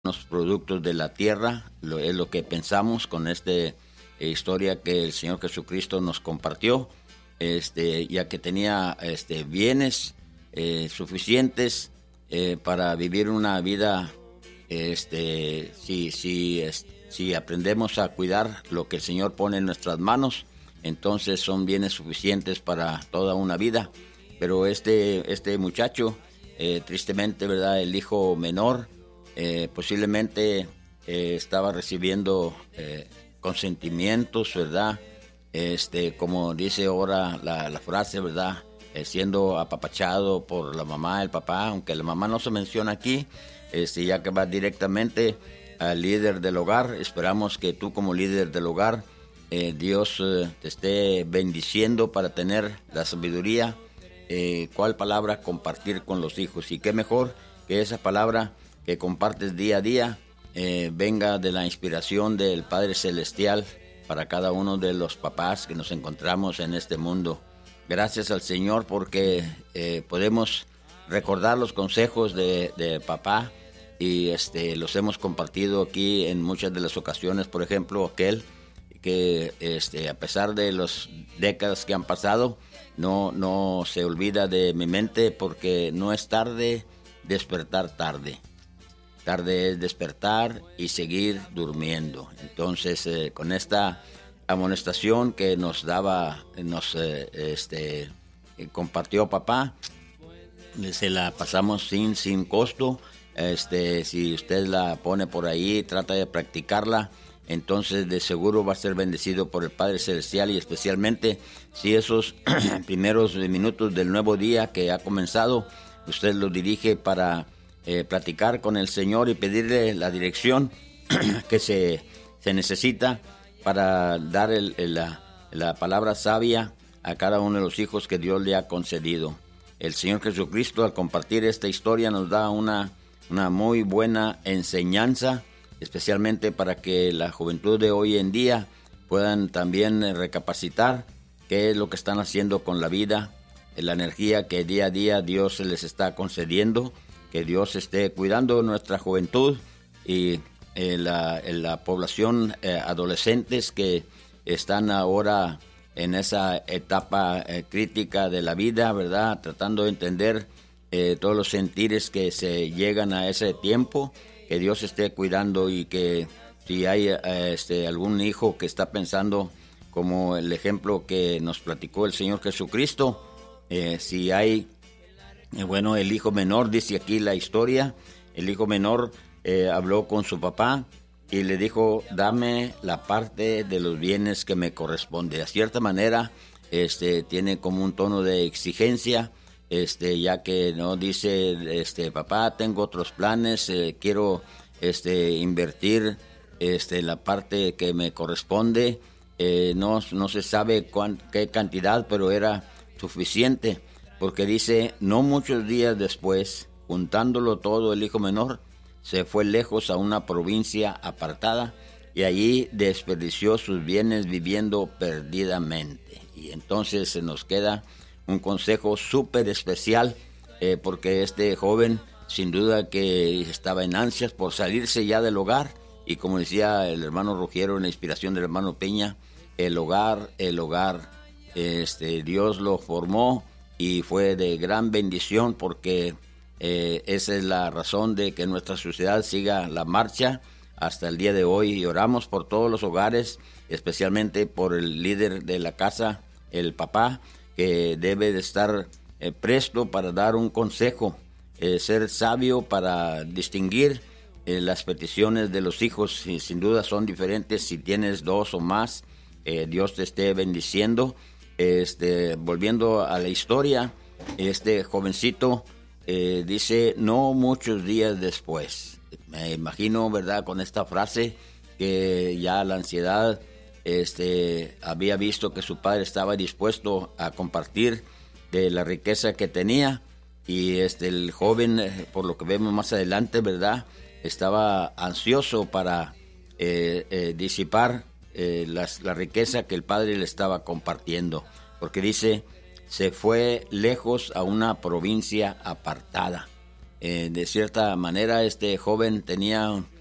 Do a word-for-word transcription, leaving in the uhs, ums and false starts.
los productos de la tierra, lo, es lo que pensamos con esta eh, historia que el Señor Jesucristo nos compartió, este, ya que tenía este, bienes eh, suficientes eh, para vivir una vida, este, si, si, es, si aprendemos a cuidar lo que el Señor pone en nuestras manos, entonces son bienes suficientes para toda una vida. Pero este, este muchacho, eh, tristemente, ¿verdad?, el hijo menor, Eh, posiblemente eh, estaba recibiendo eh, consentimientos, ¿verdad? Este, como dice ahora la, la frase, ¿verdad? Eh, siendo apapachado por la mamá, el papá, aunque la mamá no se menciona aquí, este, ya que va directamente al líder del hogar. Esperamos que tú como líder del hogar, eh, Dios eh, te esté bendiciendo para tener la sabiduría, eh, cuál palabra compartir con los hijos. Y qué mejor que esa palabra que compartes día a día, eh, venga de la inspiración del Padre Celestial para cada uno de los papás que nos encontramos en este mundo. Gracias al Señor porque eh, podemos recordar los consejos de, de papá y este, los hemos compartido aquí en muchas de las ocasiones. Por ejemplo, aquel que este, a pesar de las décadas que han pasado, no, no se olvida de mi mente, porque no es tarde despertar tarde. Tarde es despertar y seguir durmiendo. Entonces, eh, con esta amonestación que nos daba, nos eh, este, eh, compartió papá, se la pasamos sin, sin costo. Este, si usted la pone por ahí, trata de practicarla, entonces de seguro va a ser bendecido por el Padre Celestial, y especialmente si esos primeros minutos del nuevo día que ha comenzado, usted los dirige para Eh, platicar con el Señor y pedirle la dirección que se, se necesita para dar el, el, la, la palabra sabia a cada uno de los hijos que Dios le ha concedido. El Señor Jesucristo, al compartir esta historia, nos da una, una muy buena enseñanza, especialmente para que la juventud de hoy en día puedan también recapacitar qué es lo que están haciendo con la vida, la energía que día a día Dios les está concediendo. Que Dios esté cuidando nuestra juventud y eh, la, la población eh, adolescentes que están ahora en esa etapa eh, crítica de la vida, ¿verdad? Tratando de entender eh, todos los sentires que se llegan a ese tiempo. Que Dios esté cuidando, y que si hay eh, este, algún hijo que está pensando, como el ejemplo que nos platicó el Señor Jesucristo, eh, si hay... Bueno, el hijo menor, dice aquí la historia, el hijo menor eh, habló con su papá y le dijo: dame la parte de los bienes que me corresponde. A cierta manera, este, tiene como un tono de exigencia, este, ya que no dice, este, papá, tengo otros planes, eh, quiero este, invertir este, la parte que me corresponde. Eh, no, no se sabe cuán, qué cantidad, pero era suficiente. Porque dice, no muchos días después, juntándolo todo, el hijo menor se fue lejos a una provincia apartada y allí desperdició sus bienes viviendo perdidamente. Y entonces se nos queda un consejo súper especial, eh, porque este joven sin duda que estaba en ansias por salirse ya del hogar, y como decía el hermano Rugiero en la inspiración del hermano Peña, el hogar, el hogar, este, Dios lo formó y fue de gran bendición, porque eh, esa es la razón de que nuestra sociedad siga la marcha hasta el día de hoy. Y oramos por todos los hogares, especialmente por el líder de la casa, el papá, que debe de estar eh, presto para dar un consejo, eh, ser sabio para distinguir eh, las peticiones de los hijos. Y sin duda son diferentes si tienes dos o más. Eh, Dios te esté bendiciendo. Este, volviendo a la historia, este jovencito eh, dice, no muchos días después. Me imagino, ¿verdad?, con esta frase, que ya la ansiedad este, había visto que su padre estaba dispuesto a compartir de la riqueza que tenía, y este, el joven, por lo que vemos más adelante, ¿verdad?, estaba ansioso para eh, eh, disipar Eh, las, la riqueza que el padre le estaba compartiendo, porque dice, se fue lejos a una provincia apartada. eh, de cierta manera este joven tenía